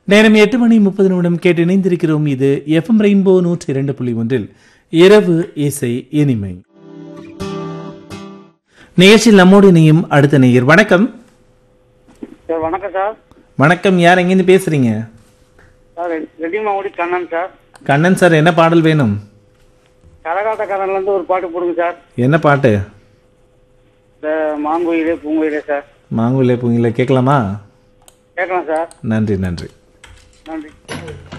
நேரம் 8:30 கேட்டு இணைந்திருக்கிறோம். இது எஃப்எம் ரெயின்போ 102.1 இரவு இசை இனிமை நிகழ்ச்சியில் நம்மோடு இணையும் அடுத்த நேயர். வணக்கம் சார். வணக்கம் சார். வணக்கம். யார் எங்கேருந்து பேசுறீங்க? Sir Rettimangudi Kannan sir. Kannan sir, என்ன பாடல் வேணும்? கரகாட்டக்காரன்ல இருந்து ஒரு பாட்டு போடுங்க சார். என்ன பாட்டு? இந்த மாங்குயிலே பூங்குயிலே சார். மாங்குயிலே பூங்குயிலே கேட்கலாமா? கேட்கலாம் சார். நன்றி நன்றி நன்றி.